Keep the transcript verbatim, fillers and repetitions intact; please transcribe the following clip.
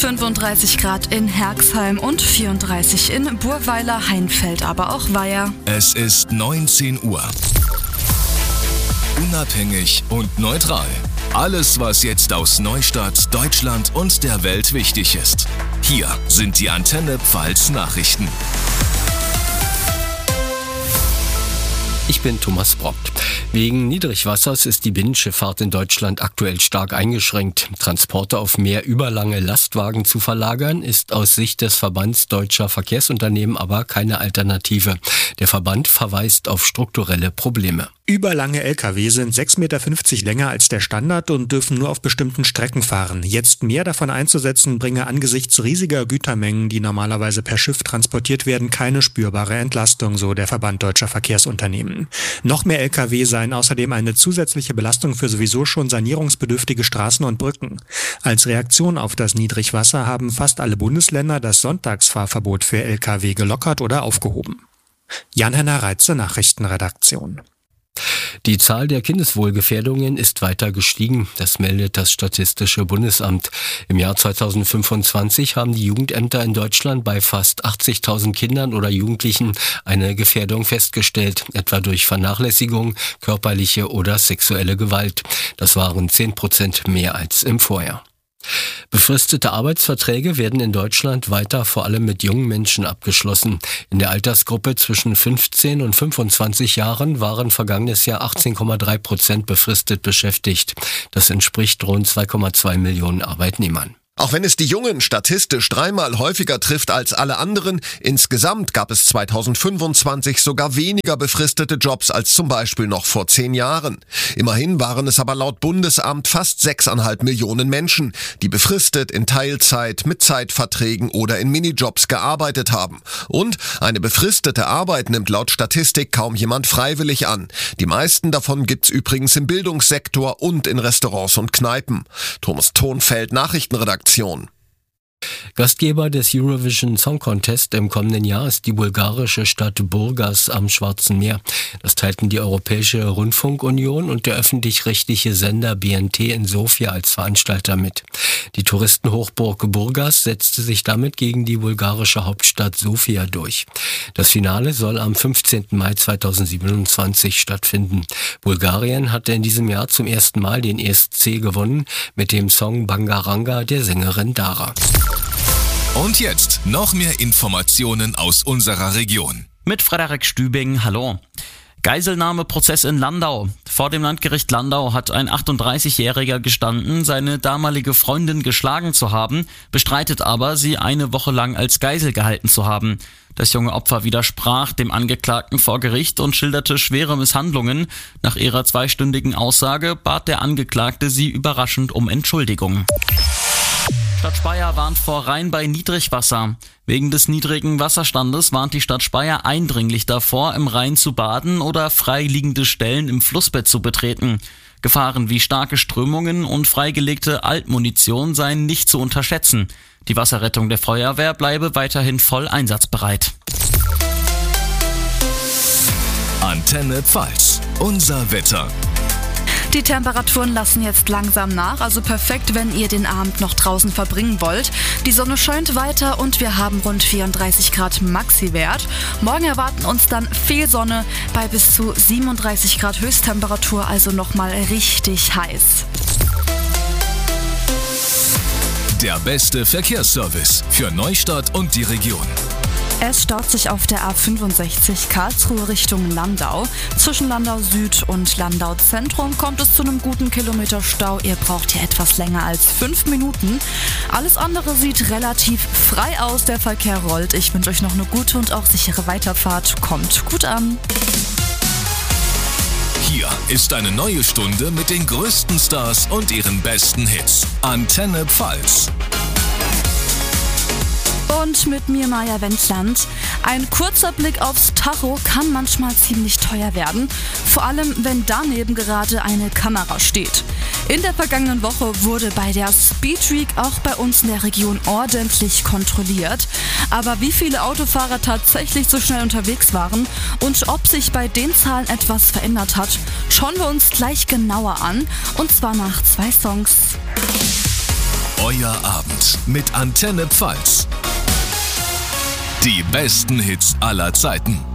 fünfunddreißig Grad in Herxheim und vierunddreißig in Burweiler, Heinfeld, aber auch Weiher. Es ist neunzehn Uhr. Unabhängig und neutral. Alles, was jetzt aus Neustadt, Deutschland und der Welt wichtig ist. Hier sind die Antenne Pfalz Nachrichten. Ich bin Thomas Brockt. Wegen Niedrigwassers ist die Binnenschifffahrt in Deutschland aktuell stark eingeschränkt. Transporte auf mehr überlange Lastwagen zu verlagern, ist aus Sicht des Verbands Deutscher Verkehrsunternehmen aber keine Alternative. Der Verband verweist auf strukturelle Probleme. Überlange L K W sind sechs Komma fünfzig Meter länger als der Standard und dürfen nur auf bestimmten Strecken fahren. Jetzt mehr davon einzusetzen, bringe angesichts riesiger Gütermengen, die normalerweise per Schiff transportiert werden, keine spürbare Entlastung, so der Verband Deutscher Verkehrsunternehmen. Noch mehr L K W seien außerdem eine zusätzliche Belastung für sowieso schon sanierungsbedürftige Straßen und Brücken. Als Reaktion auf das Niedrigwasser haben fast alle Bundesländer das Sonntagsfahrverbot für L K W gelockert oder aufgehoben. Jan-Henner Reitze, Nachrichtenredaktion. Die Zahl der Kindeswohlgefährdungen ist weiter gestiegen. Das meldet das Statistische Bundesamt. Im Jahr zweitausendfünfundzwanzig haben die Jugendämter in Deutschland bei fast achtzigtausend Kindern oder Jugendlichen eine Gefährdung festgestellt, etwa durch Vernachlässigung, körperliche oder sexuelle Gewalt. Das waren zehn Prozent mehr als im Vorjahr. Befristete Arbeitsverträge werden in Deutschland weiter vor allem mit jungen Menschen abgeschlossen. In der Altersgruppe zwischen fünfzehn und fünfundzwanzig Jahren waren vergangenes Jahr achtzehn Komma drei Prozent befristet beschäftigt. Das entspricht rund zwei Komma zwei Millionen Arbeitnehmern. Auch wenn es die Jungen statistisch dreimal häufiger trifft als alle anderen, insgesamt gab es zweitausendfünfundzwanzig sogar weniger befristete Jobs als zum Beispiel noch vor zehn Jahren. Immerhin waren es aber laut Bundesamt fast sechs Komma fünf Millionen Menschen, die befristet in Teilzeit, mit Zeitverträgen oder in Minijobs gearbeitet haben. Und eine befristete Arbeit nimmt laut Statistik kaum jemand freiwillig an. Die meisten davon gibt's übrigens im Bildungssektor und in Restaurants und Kneipen. Thomas Thonfeld, Nachrichtenredaktion. Gastgeber des Eurovision Song Contest im kommenden Jahr ist die bulgarische Stadt Burgas am Schwarzen Meer. Das teilten die Europäische Rundfunkunion und der öffentlich-rechtliche Sender B N T in Sofia als Veranstalter mit. Die Touristenhochburg Burgas setzte sich damit gegen die bulgarische Hauptstadt Sofia durch. Das Finale soll am fünfzehnten Mai zweitausendsiebenundzwanzig stattfinden. Bulgarien hatte in diesem Jahr zum ersten Mal den E S C gewonnen mit dem Song Bangaranga der Sängerin Dara. Und jetzt noch mehr Informationen aus unserer Region. Mit Frederik Stübing, hallo. Geiselnahmeprozess in Landau. Vor dem Landgericht Landau hat ein achtunddreißigjähriger gestanden, seine damalige Freundin geschlagen zu haben, bestreitet aber, sie eine Woche lang als Geisel gehalten zu haben. Das junge Opfer widersprach dem Angeklagten vor Gericht und schilderte schwere Misshandlungen. Nach ihrer zweistündigen Aussage bat der Angeklagte sie überraschend um Entschuldigung. Stadt Speyer warnt vor Rhein bei Niedrigwasser. Wegen des niedrigen Wasserstandes warnt die Stadt Speyer eindringlich davor, im Rhein zu baden oder freiliegende Stellen im Flussbett zu betreten. Gefahren wie starke Strömungen und freigelegte Altmunition seien nicht zu unterschätzen. Die Wasserrettung der Feuerwehr bleibe weiterhin voll einsatzbereit. Antenne Pfalz, unser Wetter. Die Temperaturen lassen jetzt langsam nach, also perfekt, wenn ihr den Abend noch draußen verbringen wollt. Die Sonne scheint weiter und wir haben rund vierunddreißig Grad Maxi-Wert. Morgen erwarten uns dann viel Sonne bei bis zu siebenunddreißig Grad Höchsttemperatur, also nochmal richtig heiß. Der beste Verkehrsservice für Neustadt und die Region. Es staut sich auf der A fünfundsechzig Karlsruhe Richtung Landau. Zwischen Landau Süd und Landau Zentrum kommt es zu einem guten Kilometer Stau. Ihr braucht hier etwas länger als fünf Minuten. Alles andere sieht relativ frei aus. Der Verkehr rollt. Ich wünsche euch noch eine gute und auch sichere Weiterfahrt. Kommt gut an. Hier ist eine neue Stunde mit den größten Stars und ihren besten Hits. Antenne Pfalz. Und mit mir Maja Wendland. Ein kurzer Blick aufs Tacho kann manchmal ziemlich teuer werden. Vor allem, wenn daneben gerade eine Kamera steht. In der vergangenen Woche wurde bei der Speedweek auch bei uns in der Region ordentlich kontrolliert. Aber wie viele Autofahrer tatsächlich so schnell unterwegs waren und ob sich bei den Zahlen etwas verändert hat, schauen wir uns gleich genauer an. Und zwar nach zwei Songs. Euer Abend mit Antenne Pfalz. Die besten Hits aller Zeiten.